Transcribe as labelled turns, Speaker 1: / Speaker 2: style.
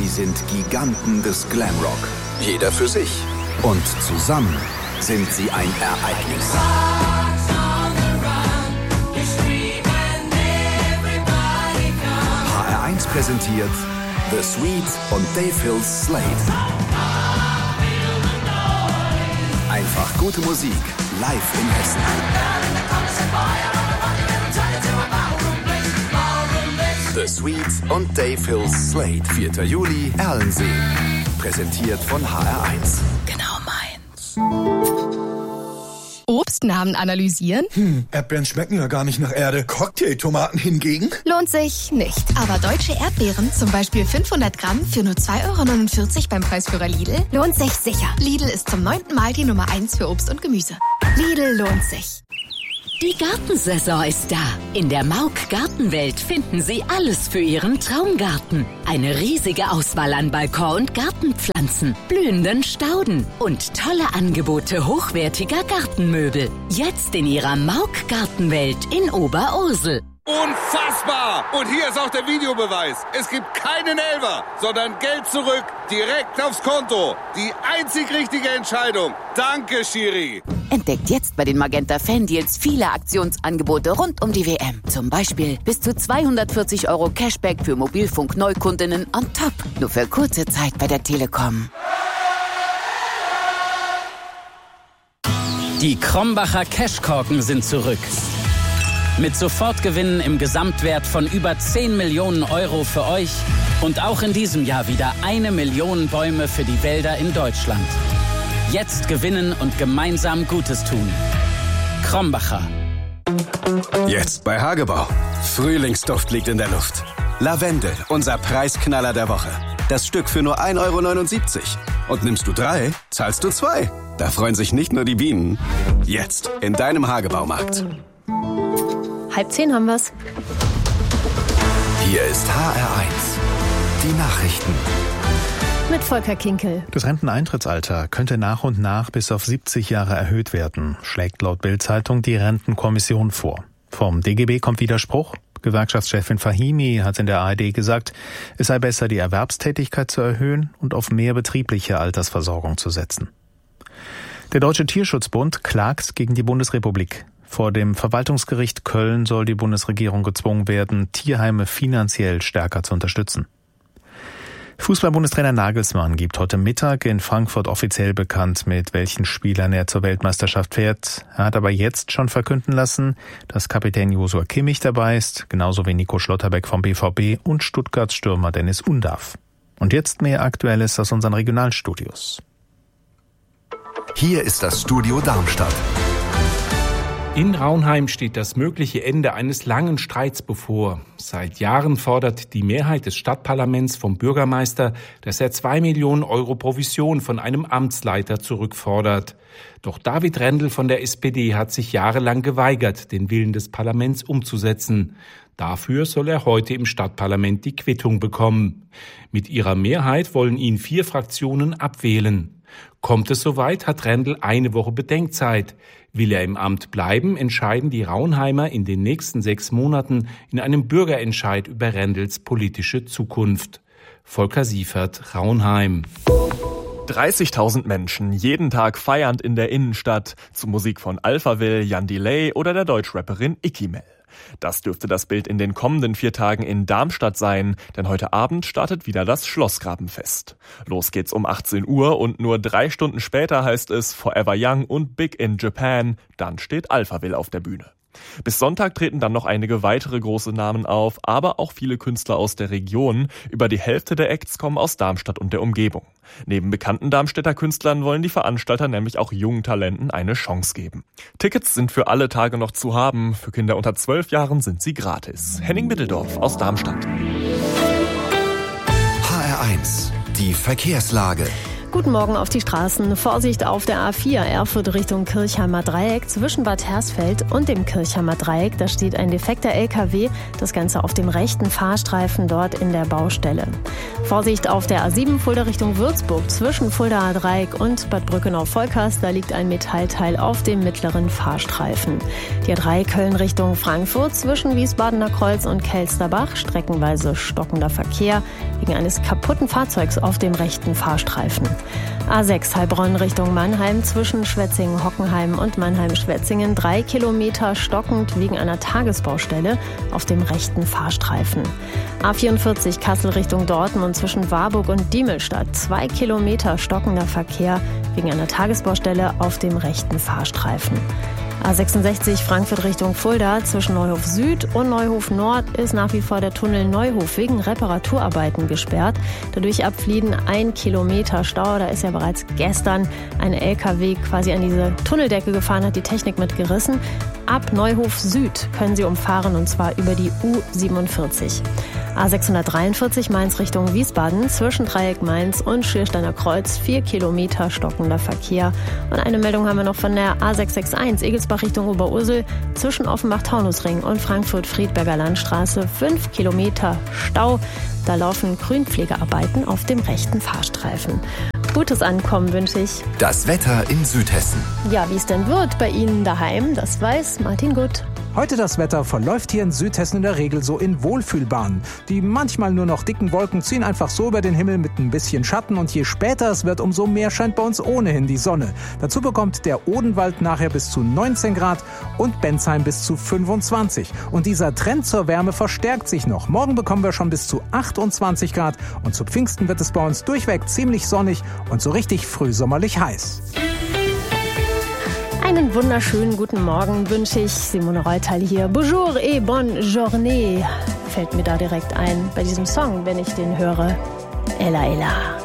Speaker 1: Sie sind Giganten des Glamrock. Jeder für sich. Und zusammen sind sie ein Ereignis. HR1 präsentiert The Sweet und Dave Hills Slate. Einfach gute Musik, live in Hessen. The Sweet und Dave Hills Slate. 4. Juli, Erlensee. Präsentiert von HR1.
Speaker 2: Genau meins. Obstnamen analysieren?
Speaker 3: Erdbeeren schmecken ja gar nicht nach Erde. Cocktailtomaten hingegen?
Speaker 2: Lohnt sich nicht. Aber deutsche Erdbeeren, zum Beispiel 500 Gramm für nur 2,49 € beim Preisführer Lidl, lohnt sich sicher. Lidl ist zum 9. Mal die Nummer 1 für Obst und Gemüse. Lidl lohnt sich.
Speaker 4: Die Gartensaison ist da. In der Mauk Gartenwelt finden Sie alles für Ihren Traumgarten. Eine riesige Auswahl an Balkon- und Gartenpflanzen, blühenden Stauden und tolle Angebote hochwertiger Gartenmöbel. Jetzt in Ihrer Mauk Gartenwelt in Oberursel.
Speaker 5: Unfassbar! Und hier ist auch der Videobeweis. Es gibt keinen Elfer, sondern Geld zurück, direkt aufs Konto. Die einzig richtige Entscheidung. Danke, Schiri.
Speaker 6: Entdeckt jetzt bei den Magenta Fan-Deals viele Aktionsangebote rund um die WM. Zum Beispiel bis zu 240 € Cashback für Mobilfunk-Neukundinnen on top. Nur für kurze Zeit bei der Telekom.
Speaker 7: Die Krombacher Cashkorken sind zurück. Mit Sofortgewinnen im Gesamtwert von über 10 Millionen € für euch und auch in diesem Jahr wieder 1 Million Bäume für die Wälder in Deutschland. Jetzt gewinnen und gemeinsam Gutes tun. Krombacher.
Speaker 1: Jetzt bei Hagebau. Frühlingsduft liegt in der Luft. Lavendel, unser Preisknaller der Woche. Das Stück für nur 1,79 €. Und nimmst du 3, zahlst du 2. Da freuen sich nicht nur die Bienen. Jetzt in deinem Hagebaumarkt.
Speaker 2: 9:30 haben wir's.
Speaker 1: Hier ist HR1. Die Nachrichten.
Speaker 2: Mit Volker Kinkel.
Speaker 8: Das Renteneintrittsalter könnte nach und nach bis auf 70 Jahre erhöht werden, schlägt laut Bild-Zeitung die Rentenkommission vor. Vom DGB kommt Widerspruch. Gewerkschaftschefin Fahimi hat in der ARD gesagt, es sei besser, die Erwerbstätigkeit zu erhöhen und auf mehr betriebliche Altersversorgung zu setzen. Der Deutsche Tierschutzbund klagt gegen die Bundesrepublik. Vor dem Verwaltungsgericht Köln soll die Bundesregierung gezwungen werden, Tierheime finanziell stärker zu unterstützen. Fußball-Bundestrainer Nagelsmann gibt heute Mittag in Frankfurt offiziell bekannt, mit welchen Spielern er zur Weltmeisterschaft fährt. Er hat aber jetzt schon verkünden lassen, dass Kapitän Joshua Kimmich dabei ist, genauso wie Nico Schlotterbeck vom BVB und Stuttgarts Stürmer Dennis Undav. Und jetzt mehr Aktuelles aus unseren Regionalstudios.
Speaker 1: Hier ist das Studio Darmstadt.
Speaker 9: In Raunheim steht das mögliche Ende eines langen Streits bevor. Seit Jahren fordert die Mehrheit des Stadtparlaments vom Bürgermeister, dass er 2 Millionen € Provision von einem Amtsleiter zurückfordert. Doch David Rendel von der SPD hat sich jahrelang geweigert, den Willen des Parlaments umzusetzen. Dafür soll er heute im Stadtparlament die Quittung bekommen. Mit ihrer Mehrheit wollen ihn 4 Fraktionen abwählen. Kommt es soweit, hat Rendel eine Woche Bedenkzeit. Will er im Amt bleiben, entscheiden die Raunheimer in den nächsten 6 Monaten in einem Bürgerentscheid über Rendels politische Zukunft. Volker Siefert, Raunheim.
Speaker 10: 30.000 Menschen, jeden Tag feiernd in der Innenstadt, zu Musik von Alphaville, Jan Delay oder der Deutschrapperin Ikimel. Das dürfte das Bild in den kommenden 4 Tagen in Darmstadt sein, denn heute Abend startet wieder das Schlossgrabenfest. Los geht's um 18 Uhr und nur 3 Stunden später heißt es Forever Young und Big in Japan. Dann steht Alphaville auf der Bühne. Bis Sonntag treten dann noch einige weitere große Namen auf, aber auch viele Künstler aus der Region. Über die Hälfte der Acts kommen aus Darmstadt und der Umgebung. Neben bekannten Darmstädter Künstlern wollen die Veranstalter nämlich auch jungen Talenten eine Chance geben. Tickets sind für alle Tage noch zu haben. Für Kinder unter 12 Jahren sind sie gratis. Henning Mitteldorf aus Darmstadt.
Speaker 1: HR1. Die Verkehrslage.
Speaker 11: Guten Morgen auf die Straßen. Vorsicht auf der A4 Erfurt Richtung Kirchheimer Dreieck zwischen Bad Hersfeld und dem Kirchheimer Dreieck. Da steht ein defekter LKW, das Ganze auf dem rechten Fahrstreifen dort in der Baustelle. Vorsicht auf der A7 Fulda Richtung Würzburg zwischen Fuldaer Dreieck und Bad Brückenau-Volkers. Da liegt ein Metallteil auf dem mittleren Fahrstreifen. Die A3 Köln Richtung Frankfurt zwischen Wiesbadener Kreuz und Kelsterbach. Streckenweise stockender Verkehr wegen eines kaputten Fahrzeugs auf dem rechten Fahrstreifen. A6 Heilbronn Richtung Mannheim zwischen Schwetzingen-Hockenheim und Mannheim-Schwetzingen 3 Kilometer stockend wegen einer Tagesbaustelle auf dem rechten Fahrstreifen. A44 Kassel Richtung Dortmund zwischen Warburg und Diemelstadt 2 Kilometer stockender Verkehr wegen einer Tagesbaustelle auf dem rechten Fahrstreifen. A66 Frankfurt Richtung Fulda zwischen Neuhof Süd und Neuhof Nord ist nach wie vor der Tunnel Neuhof wegen Reparaturarbeiten gesperrt. Dadurch ab Flieden 1 Kilometer Stau. Da ist ja bereits gestern ein LKW quasi an diese Tunneldecke gefahren, hat die Technik mitgerissen. Ab Neuhof Süd können Sie umfahren und zwar über die U47. A643 Mainz Richtung Wiesbaden zwischen Dreieck Mainz und Schiersteiner Kreuz 4 Kilometer stockender Verkehr. Und eine Meldung haben wir noch von der A661 Egelsbach Richtung Oberursel zwischen Offenbach-Taunusring und Frankfurt-Friedberger Landstraße 5 Kilometer Stau. Da laufen Grünpflegearbeiten auf dem rechten Fahrstreifen. Gutes Ankommen wünsche ich.
Speaker 12: Das Wetter in Südhessen.
Speaker 11: Ja, wie es denn wird bei Ihnen daheim, das weiß Martin Gutt.
Speaker 13: Heute das Wetter verläuft hier in Südhessen in der Regel so in Wohlfühlbahnen. Die manchmal nur noch dicken Wolken ziehen einfach so über den Himmel mit ein bisschen Schatten und je später es wird, umso mehr scheint bei uns ohnehin die Sonne. Dazu bekommt der Odenwald nachher bis zu 19 Grad und Bensheim bis zu 25. Und dieser Trend zur Wärme verstärkt sich noch. Morgen bekommen wir schon bis zu 28 Grad und zu Pfingsten wird es bei uns durchweg ziemlich sonnig und so richtig frühsommerlich heiß.
Speaker 11: Einen wunderschönen guten Morgen wünsche ich. Simone Reutal hier. Bonjour et bonne journée fällt mir da direkt ein bei diesem Song, wenn ich den höre. Ella, Ella.